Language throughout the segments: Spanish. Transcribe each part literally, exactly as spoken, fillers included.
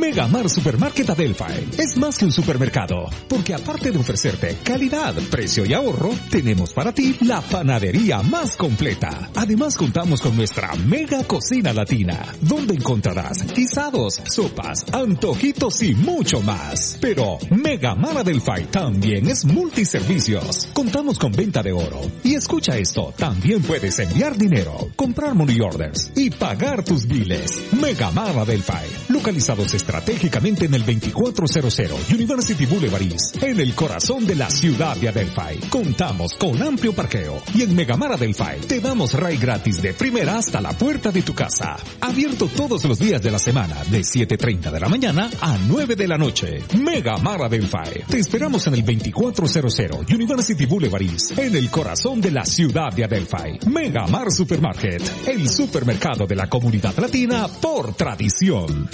Megamar Supermarket Adelphi es más que un supermercado, porque aparte de ofrecerte calidad, precio y ahorro, tenemos para ti la panadería más completa. Además contamos con nuestra mega cocina latina, donde encontrarás guisados, sopas, antojitos y mucho más. Pero Megamar Adelphi también es multiservicios. Contamos con venta de oro. Y escucha esto, también puedes enviar dinero, comprar money orders y pagar tus biles. Megamar Adelphi, localizados estratégicamente en el veinticuatro cero cero University Boulevard East, en el corazón de la ciudad de Adelphi. Contamos con amplio parqueo y en Megamar Adelphi te damos R A I gratis de primera hasta la puerta de tu casa. Abierto todos los días de la semana de siete y media de la mañana a nueve de la noche. Megamar Adelphi. Te esperamos en el veinticuatro cero cero University Boulevard East, en el corazón de la ciudad de Adelphi. Megamar Supermarket, el supermercado de la comunidad latina por tradición.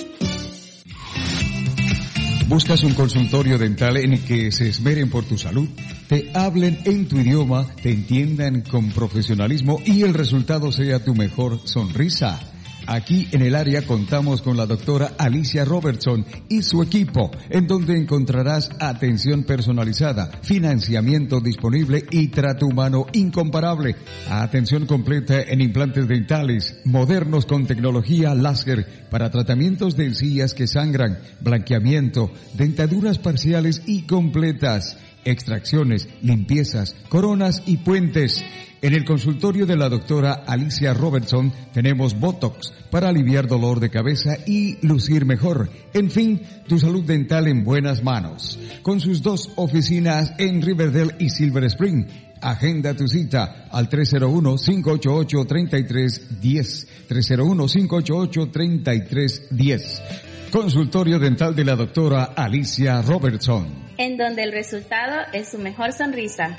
¿Buscas un consultorio dental en el que se esmeren por tu salud? Te hablen en tu idioma, te entiendan con profesionalismo y el resultado sea tu mejor sonrisa. Aquí en el área contamos con la doctora Alicia Robertson y su equipo, en donde encontrarás atención personalizada, financiamiento disponible y trato humano incomparable. Atención completa en implantes dentales, modernos con tecnología láser para tratamientos de encías que sangran, blanqueamiento, dentaduras parciales y completas, extracciones, limpiezas, coronas y puentes. En el consultorio de la doctora Alicia Robertson tenemos Botox para aliviar dolor de cabeza y lucir mejor. En fin, tu salud dental en buenas manos. Con sus dos oficinas en Riverdale y Silver Spring. Agenda tu cita al tres cero uno, cinco ocho ocho, tres tres uno cero. tres cero uno, cinco ocho ocho, tres tres uno cero. Consultorio dental de la doctora Alicia Robertson. En donde el resultado es su mejor sonrisa.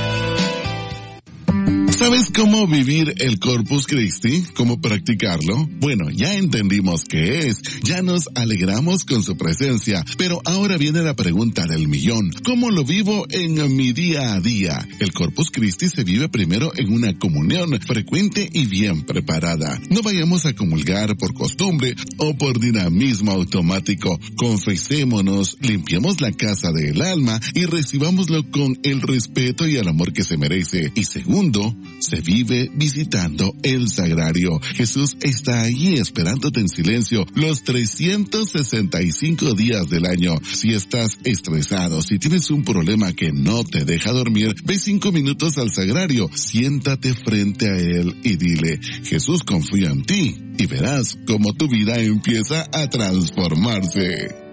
¿Sabes cómo vivir el Corpus Christi? ¿Cómo practicarlo? Bueno, ya entendimos qué es, ya nos alegramos con su presencia, pero ahora viene la pregunta del millón. ¿Cómo lo vivo en mi día a día? El Corpus Christi se vive primero en una comunión frecuente y bien preparada. No vayamos a comulgar por costumbre o por dinamismo automático. Confesémonos, limpiemos la casa del alma y recibámoslo con el respeto y el amor que se merece. Y segundo, se vive visitando el sagrario. Jesús está allí esperándote en silencio los trescientos sesenta y cinco días del año. Si estás estresado, si tienes un problema que no te deja dormir, ve cinco minutos al sagrario, siéntate frente a él y dile: Jesús, confía en ti, y verás cómo tu vida empieza a transformarse.